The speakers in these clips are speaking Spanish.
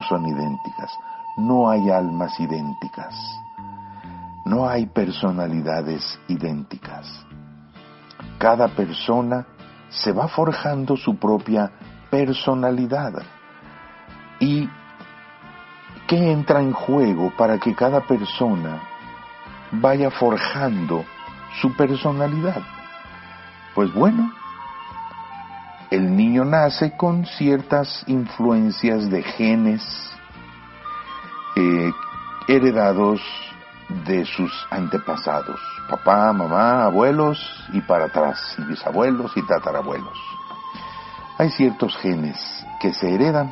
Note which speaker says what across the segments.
Speaker 1: son idénticas. No hay almas idénticas. No hay personalidades idénticas. Cada persona se va forjando su propia personalidad. ¿Y qué entra en juego para que cada persona vaya forjando su personalidad? Pues bueno, el niño nace con ciertas influencias de genes heredados de sus antepasados, papá, mamá, abuelos y para atrás, y bisabuelos y tatarabuelos. Hay ciertos genes que se heredan,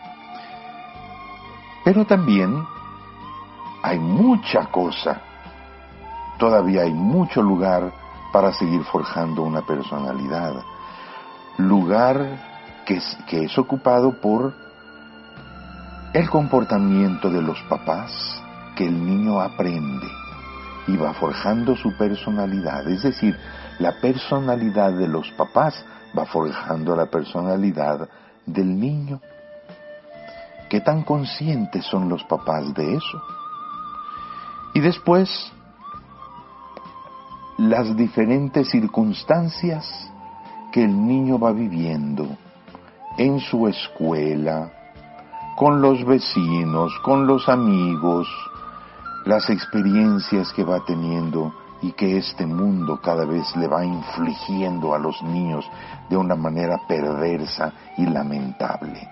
Speaker 1: pero también hay mucha cosa, todavía hay mucho lugar para seguir forjando una personalidad, lugar que es ocupado por el comportamiento de los papás, que el niño aprende y va forjando su personalidad. Es decir, la personalidad de los papás va forjando la personalidad del niño. ¿Qué tan conscientes son los papás de eso? Y después, las diferentes circunstancias que el niño va viviendo en su escuela, con los vecinos, con los amigos, las experiencias que va teniendo y que este mundo cada vez le va infligiendo a los niños de una manera perversa y lamentable.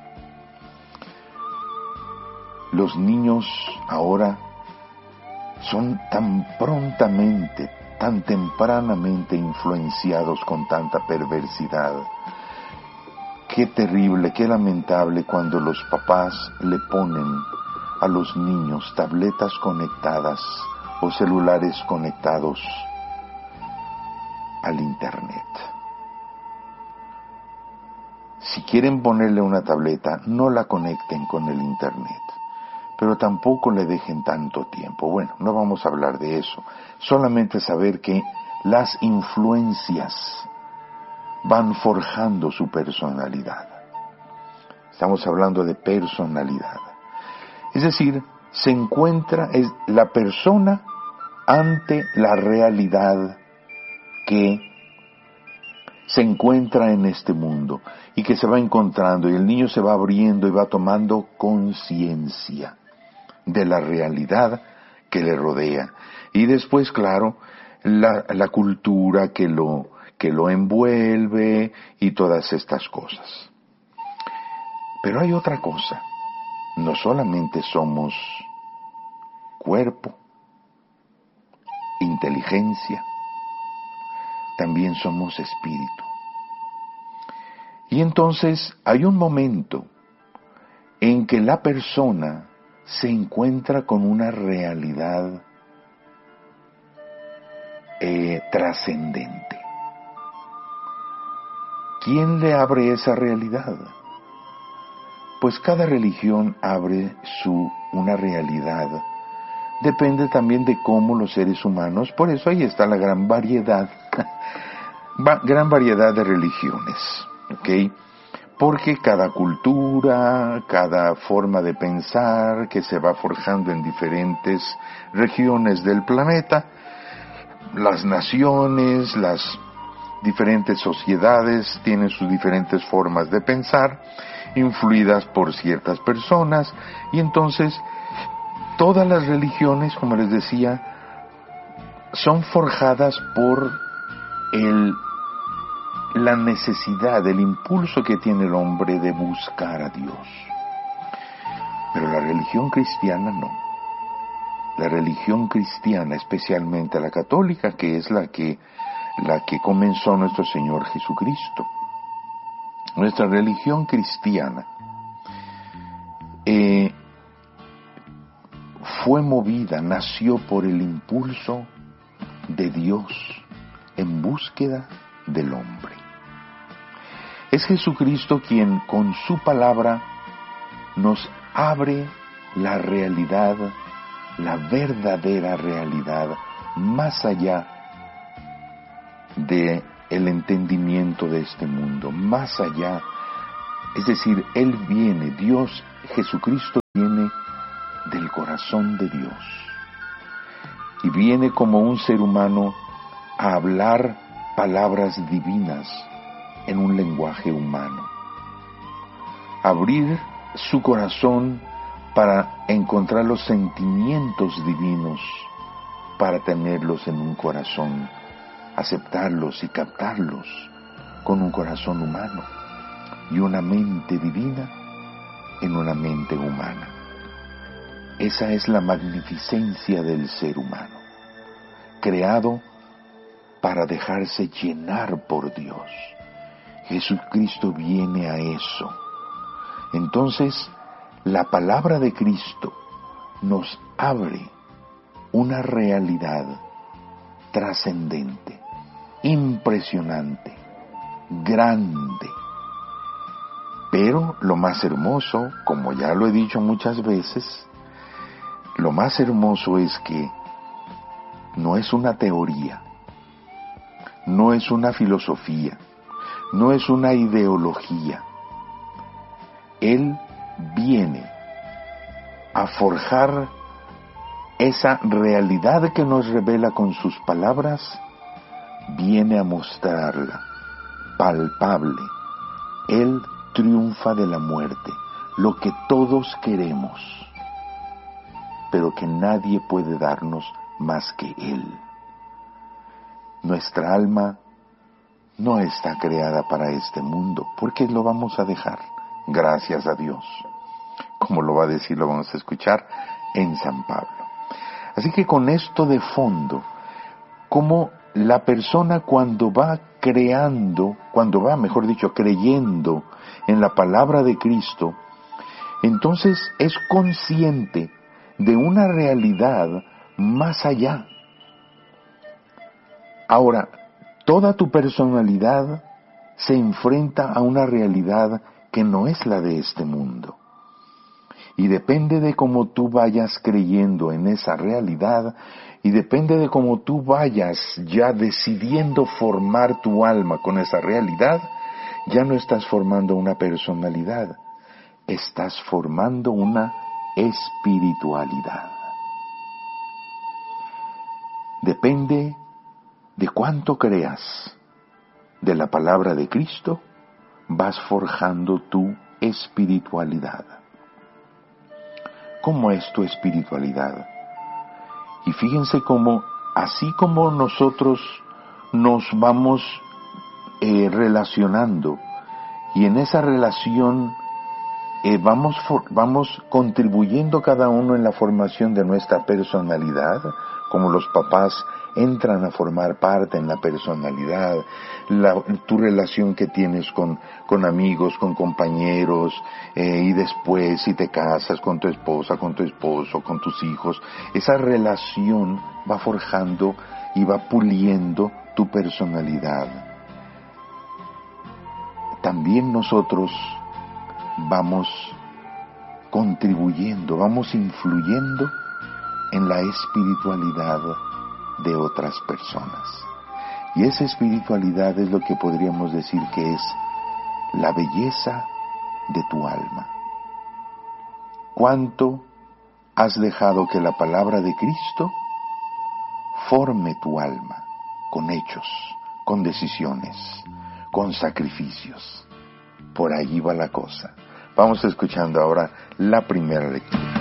Speaker 1: Los niños ahora son tan prontamente, tan tempranamente influenciados con tanta perversidad. Qué terrible, qué lamentable cuando los papás le ponen a los niños tabletas conectadas o celulares conectados al internet. Si quieren ponerle una tableta, no la conecten con el internet, pero tampoco le dejen tanto tiempo. Bueno, no vamos a hablar de eso, solamente saber que las influencias van forjando su personalidad. Estamos hablando de personalidad. Es decir, se encuentra la persona ante la realidad que se encuentra en este mundo y que se va encontrando, y el niño se va abriendo y va tomando conciencia de la realidad que le rodea. Y después, claro, la cultura que lo envuelve y todas estas cosas. Pero hay otra cosa. No solamente somos cuerpo, inteligencia, también somos espíritu. Y entonces hay un momento en que la persona se encuentra con una realidad trascendente. ¿Quién le abre esa realidad? Pues cada religión abre una realidad. Depende también de cómo los seres humanos, por eso ahí está la gran variedad de religiones, ¿ok? Porque cada cultura, cada forma de pensar que se va forjando en diferentes regiones del planeta, las naciones, las diferentes sociedades tienen sus diferentes formas de pensar, influidas por ciertas personas, y entonces todas las religiones, como les decía, son forjadas por la necesidad, el impulso que tiene el hombre de buscar a Dios. Pero la religión cristiana no. La religión cristiana, especialmente la católica, que es la que comenzó nuestro Señor Jesucristo. Nuestra religión cristiana fue movida, nació por el impulso de Dios en búsqueda del hombre. Es Jesucristo quien con su palabra nos abre la realidad, la verdadera realidad, más allá de el entendimiento de este mundo, más allá. Es decir, Él viene, Dios Jesucristo viene del corazón de Dios y viene como un ser humano a hablar palabras divinas en un lenguaje humano. Abrir su corazón para encontrar los sentimientos divinos, para tenerlos en un corazón, aceptarlos y captarlos con un corazón humano y una mente divina en una mente humana. Esa es la magnificencia del ser humano, creado para dejarse llenar por Dios. Jesucristo viene a eso. Entonces, la palabra de Cristo nos abre una realidad trascendente, impresionante, grande. Pero lo más hermoso, como ya lo he dicho muchas veces, lo más hermoso es que no es una teoría, no es una filosofía, no es una ideología. Él viene a forjar esa realidad que nos revela con sus palabras, viene a mostrarla, palpable. Él triunfa de la muerte, lo que todos queremos, pero que nadie puede darnos más que Él. Nuestra alma no está creada para este mundo, porque lo vamos a dejar, gracias a Dios. Como lo va a decir, lo vamos a escuchar en San Pablo. Así que con esto de fondo, como la persona cuando va creyendo en la palabra de Cristo, entonces es consciente de una realidad más allá. Ahora, toda tu personalidad se enfrenta a una realidad que no es la de este mundo. Y depende de cómo tú vayas creyendo en esa realidad, y depende de cómo tú vayas ya decidiendo formar tu alma con esa realidad, ya no estás formando una personalidad, estás formando una espiritualidad. Depende de cuánto creas de la palabra de Cristo, vas forjando tu espiritualidad. ¿Cómo es tu espiritualidad? Y fíjense cómo, así como nosotros nos vamos relacionando, y en esa relación vamos contribuyendo cada uno en la formación de nuestra personalidad, como los papás entran a formar parte en la personalidad, tu relación que tienes con amigos, con compañeros, y después si te casas con tu esposa, con tu esposo, con tus hijos, esa relación va forjando y va puliendo tu personalidad. También nosotros vamos contribuyendo, vamos influyendo en la espiritualidad de otras personas. Y esa espiritualidad es lo que podríamos decir que es la belleza de tu alma. ¿Cuánto has dejado que la palabra de Cristo forme tu alma con hechos, con decisiones, con sacrificios? Por allí va la cosa. Vamos escuchando ahora la primera lectura.